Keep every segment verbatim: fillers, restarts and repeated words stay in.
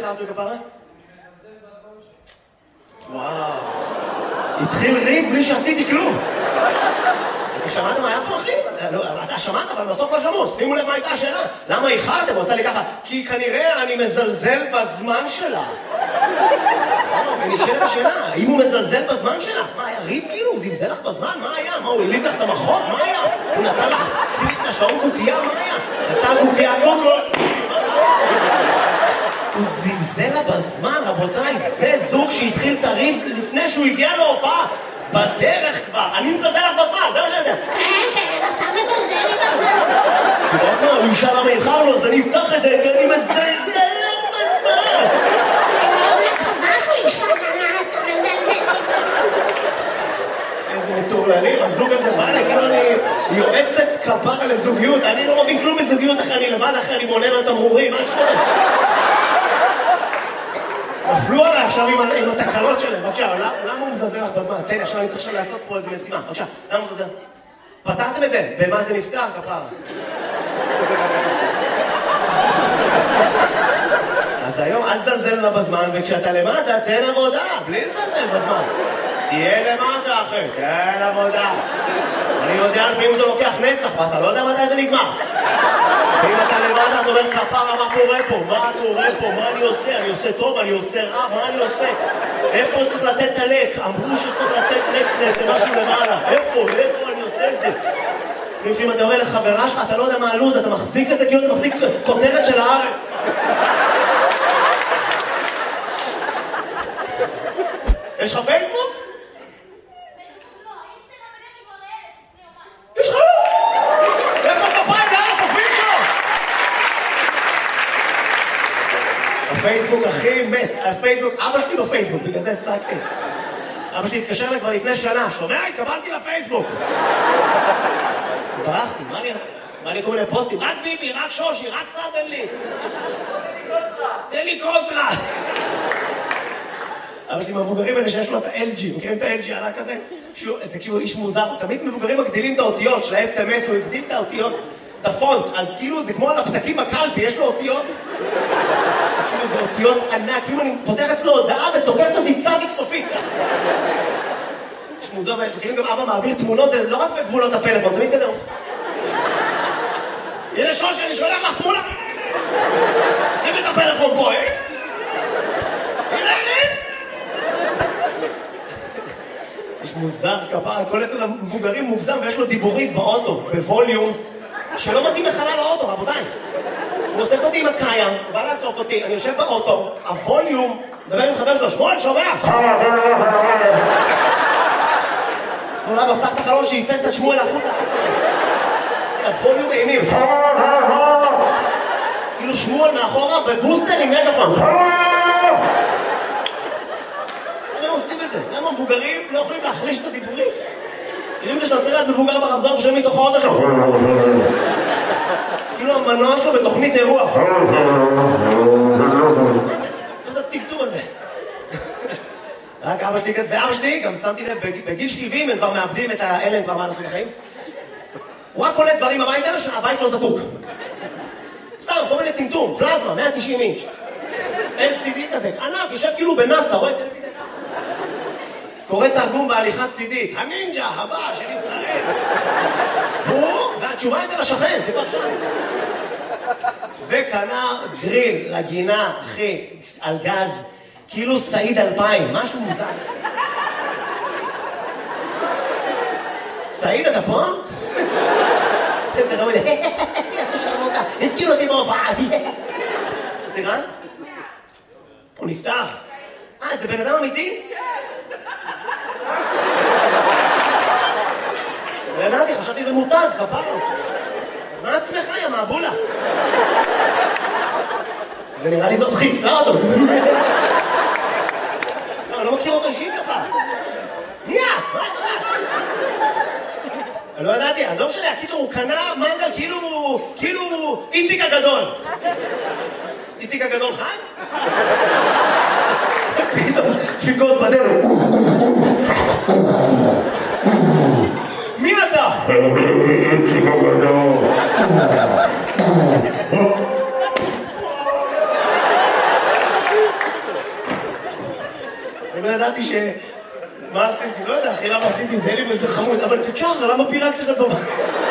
אמרת לכפרה? וואו. התחיל ריב בלי שעשיתי כלום. אתה שמעת מה היה פה, אחי? אתה שמעת, אבל בסוף לא שמעו. שימו לב מה הייתה השאלה. למה איחרתם? הוא עושה לי ככה. כי כנראה אני מזלזל בזמן שלה. ונשאלת השאלה, האם הוא מזלזל בזמן שלה? מה, היה ריב כאילו? הוא זלזל לך בזמן? מה היה? מה, הוא הליב לך את המחות? מה היה? הוא נתן לך סימית מהשעון קוקייה? מה היה? יצא קוקייה קוקול? הוא זלזל לה בזמן, רבותיי, זה זוג שהתחיל את הריב לפני שהוא הגיע להופעה. בדרך כבר, אני מזלזל לך בזמן, זה מה שזה. כן, כן, אתה מזלזל לי בזמן. אתה יודע מה, הוא ישאל למה איחרנו, אז אני אפתח את זה, כי אני מזלזל לך בזמן. אני מקווה שהוא ישאל למה אתה מזלזל לי בזמן. איזה מטורללים, הזוג הזה בא לי, כאילו אני יועצת כפרה לזוגיות, אני לא מבין כלום בזוגיות אחרי אני לבד, אחרי אני מונן על תמרורים, מה שפות? נפלו עליי עכשיו עם התקלות שלהם, בבקשה, למה הוא מזלזל לך בזמן? תן לי, עכשיו אני צריך לעשות פה איזה משימה, בבקשה, למה הוא מזלזל? פתרתם את זה? במה זה נפתר, כפרה? אז היום אל תזלזל לה בזמן, וכשאתה למטה, תן עבודה, בלי לזלזל בזמן. תהיה למטה, אחי, תן עבודה. אני יודע לפעמים זה לוקח נצח, ואתה לא יודע מתי זה נגמר. ואם אתה למטה, אתה אומר, כפרה, מה קורה פה? מה קורה פה? מה אני עושה? אני עושה טוב, אני עושה רע, מה אני עושה? איפה צריך לתת את הלק? אמרו שצריך לתת לק לזה משהו למעלה. איפה? איפה אני עושה את זה? לפעמים אתה אומר לחברה שלך, אתה לא יודע מה הלוז, אתה מחזיק את זה כאילו אתה מחזיק כותרת של הארץ. יש לך פייסבוק? יש לך? איפה כפיים דרך התופים שלו? הפייסבוק הכי מת, הפייסבוק, אבא שלי בפייסבוק, בגלל זה הפסקתי. אבא שלי התקשר לי כבר לפני שנה, שומע? התקבלתי לפייסבוק. אז ברחתי, מה אני אעשה? מה לי כל מיני פוסטים? רק ביבי, רק שושי, רק סאדן לי. תן לי קונטרה. אבא שלי מהמבוגרים האלה שיש לו את ה-אל ג'י, מכירים את ה-אל ג'י עלה כזה? תקשיבו, איש מוזר, תמיד מבוגרים מגדילים את האותיות של ה-אס אם אס, הוא הגדיל את האותיות, את הפונט, אז כאילו זה כמו על הפתקים בקלפי, יש לו אותיות, תקשיבו, זה אותיות ענק, כאילו אני פותח אצלו הודעה ותוקפת אותי צדיק סופית. איש מוזר, ומכירים גם אבא מעביר תמונות, זה לא רק בגבולות הפלאפון, זה מתקדם. הנה שושי, אני שולח לך תמונה. שים את הפלאפון פה, אה? הנה, הנה. יש מוזר כפרה, כל אצל המבוגרים מוגזם ויש לו דיבורית באוטו, בווליום, שלא מתאים לחלל האוטו, רבותיי. הוא אוסף אותי עם הקיים, הוא בא לאסוף אותי, אני יושב באוטו, הווליום, מדבר עם חבר שלו, שמואל, שומע? אולי מפתח את החלון שייצג את שמואל החוצה. הווליום אימים. כאילו שמואל מאחורה בבוסטר עם מגפון. למה עושים את זה? למה מבוגרים לא יכולים להחליש את הדיבורים? כאילו אם זה שאתה צריך להיות מבוגר ברמזור ושואלים מתוך האוטו שלו. כאילו המנוע שלו בתוכנית אירוע. מה זה הטפטום הזה? רק אבא שלי כזה, ואבא שלי גם שמתי לב, בגיל שבעים הם כבר מאבדים את האלה, הם כבר מה לעשות בחיים. הוא רק קולט דברים הביתה שהבית לא זקוק. סתם, כל מיני טמטום, פלזמה, מאה ותשעים אינץ'. אל סי די כזה, ענק, יושב כאילו בנאסא, רואה טלוויזיה. קורא תרגום בהליכת סי די, הנינג'ה הבא של ישראל. הוא, והתשובה אצל השכן, זה כבר שם. וקנה גריל לגינה, אחי, על גז, כאילו סעיד אלפיים, משהו מוזר. סעיד, אתה פה? איזה רמוד, שרמותה, הזכיר אותי בהופעה. סליחה? הוא נפטר. אה, זה בן אדם אמיתי? לא ידעתי, חשבתי זה מותג, כפרה. אז מה עצמך, יא מעבולה? ונראה לי זאת חיסלה אותו. לא, אני לא מכיר אותו אישית כפרה. מי את? מה את? אני לא ידעתי, אני לא משנה, הקיצור, הוא קנה מנגל כאילו, כאילו איציק הגדול. איציק הגדול חי? פתאום, דפיקות בדרך. מי אתה? איציק הגדול. ידעתי ש... מה עשיתי? לא יודע, אחי, למה עשיתי את זה? לי באיזה חמוד, אבל תשחר, למה פירקת את הדומה?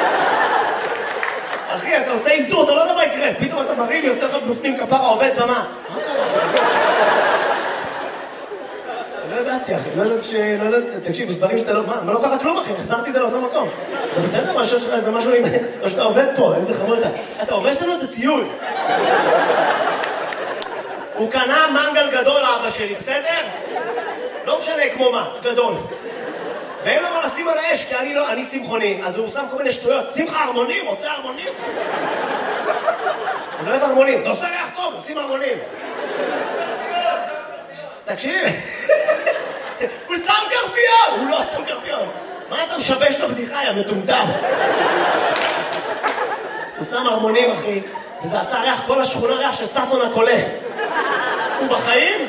אחי, אתה עושה אילתור, אתה לא יודע מה יקרה, פתאום אתה מרים, יוצא לך בפנים כפרה, עובד במה. מה קרה? לא ידעתי, אחי, לא ידעתי ש... לא ידעתי, תקשיב, יש דברים שאתה לא... מה, לא קרה כלום, אחי, החזרתי את זה לאותו מקום. אתה בסדר? מה שיש לך איזה משהו עם... או שאתה עובד פה, איזה חמוד אתה. אתה הורס לנו את הציוד. הוא קנה מנגל גדול, אבא שלי, בסדר? לא משנה כמו מה, גדול. ואין לו מה לשים על האש, כי אני לא, אני צמחוני, אז הוא שם כל מיני שטויות. שמחה הרמונים, רוצה הרמונים? אני לא אוהב הרמונים, זה עושה ריח טוב, שים הרמונים. תקשיב, הוא שם קרפיון! הוא לא שם קרפיון. מה אתה משבש את הבדיחה, יא מטומטם? הוא שם הרמונים, אחי, וזה עשה ריח, כל השכונה ריח של ססון הקולה. הוא בחיים?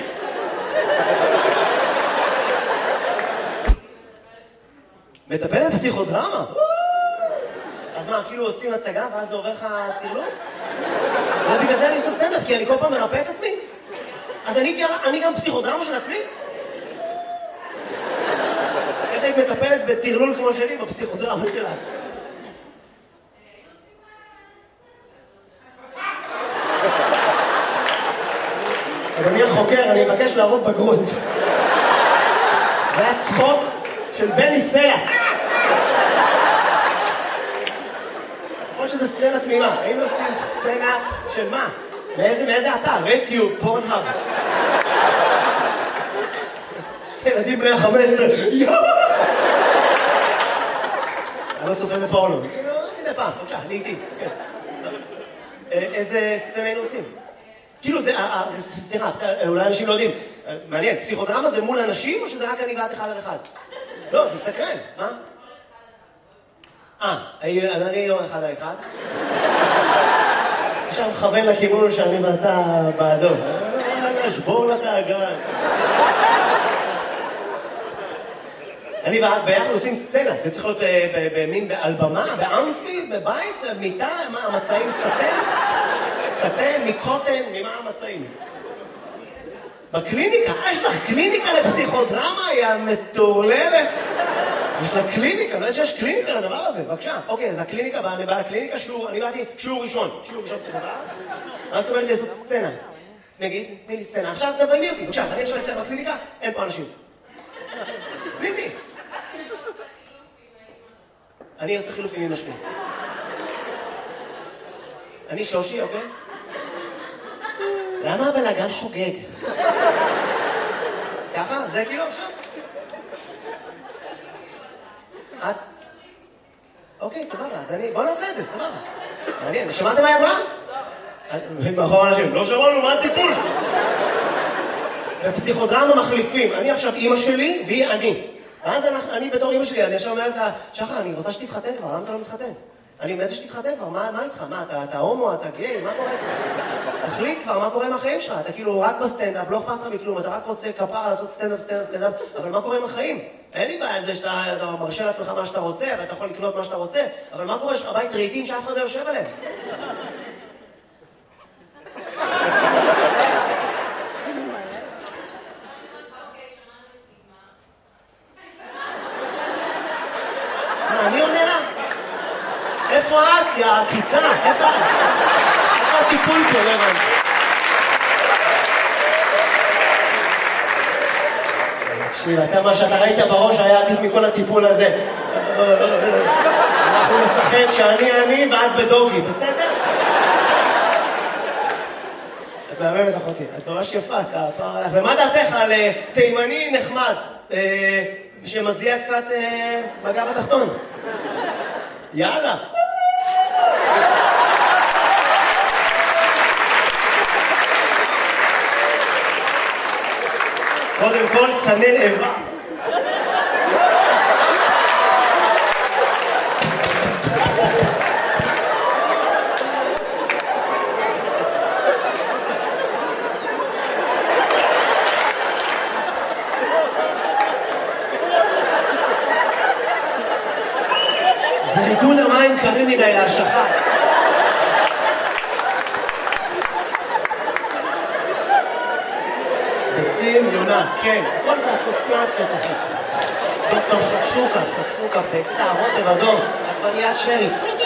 מטפלת פסיכודרמה? אז מה, כאילו עושים הצגה ואז זה עובר לך תרלום? ובגלל זה אני עושה סטנדאפ, כי אני כל פעם מרפא את עצמי. אז אני גם פסיכודרמה של עצמי? איך היית מטפלת בתרלול כמו שלי בפסיכודרמה שלה? אדוני החוקר, אני מבקש להראות בגרות. זה היה צחוק של בני סלע. יכול שזה סצנה תמימה. היינו עושים סצנה של מה? מאיזה אתר? רטיוב, פורנהאב. ילדים בני ה-חמש עשרה. יואו! אני לא צופה בפורנו. מדי פעם, בבקשה, אני איתי. איזה סצנה היינו עושים? כאילו זה, סליחה, אולי אנשים לא יודעים. מעניין, פסיכודרמה זה מול אנשים או שזה רק אני ואת אחד על אחד? לא, זה מסקרן, מה? אה, אני לא אחד על אחד. עכשיו מכוון לכיוון שאני ואתה בעדו. שבור לתאגן. אני ואת ביחד עושים סצנה. זה צריך להיות במין, על במה, באמפי, בבית, מיטה, מה, המצעים סטן? סטן, מקוטן, ממה המצעים? בקליניקה? אה, יש לך קליניקה לפסיכודרמה? היא המטורללת. יש לה קליניקה, אני יודעת שיש קליניקה לדבר הזה, בבקשה. אוקיי, אז הקליניקה, אני בא לקליניקה, שיעור, אני באתי שיעור ראשון. שיעור ראשון פסיכודרמה. אז זאת אומרת לי לעשות סצנה. נגיד, תני לי סצנה. עכשיו תביימי אותי, בבקשה, אני עכשיו אצלך בקליניקה, אין פה אנשים. תני. אני עושה חילופים עם השני. אני שושי, אוקיי? למה הבלגן חוגג? ככה? זה כאילו עכשיו? את? אוקיי, סבבה, אז אני... בוא נעשה את זה, סבבה. מעניין, שמעתם מה היא אמרה? מאחור אנשים, לא שמענו, מה הטיפול? בפסיכודרמה מחליפים. אני עכשיו אימא שלי והיא אני. ואז אני בתור אימא שלי, אני עכשיו אומרת לה, שחר, אני רוצה שתתחתן כבר, למה אתה לא מתחתן? אני מנסה שתתחתן כבר, מה איתך? מה, אתה הומו, אתה גיי, מה קורה איתך? תחליט כבר, מה קורה עם החיים שלך? אתה כאילו רק בסטנדאפ, לא אכפת לך מכלום, אתה רק רוצה כפרה לעשות סטנדאפ, סטנדאפ, סטנדאפ, אבל מה קורה עם החיים? אין לי בעיה עם זה שאתה מרשה לעצמך מה שאתה רוצה, ואתה יכול לקנות מה שאתה רוצה, אבל מה קורה? יש לך בית רהיטים שאף אחד לא יושב עליהם? אני עונה לה? איפה את, יא קיצה? איפה את? איפה הטיפול פה, לא הבנתי? תקשיב, אתה מה שאתה ראית בראש היה עדיף מכל הטיפול הזה. אנחנו נשחק שאני אני ואת בדוגי, בסדר? את מהממת אחותי, את ממש יפה, אתה פעם עליך. ומה דעתך על תימני נחמד? שמזיע קצת בגב התחתון. יאללה. קודם כל צנן איבה. זה ריקוד המים קרים מדי להשכה. ביצים, יונה, כן, הכל זה אסוציאציות, אחי. דוקטור שקשוקה, שקשוקה, ביצה, רוטב אדום, עגבניית שרי.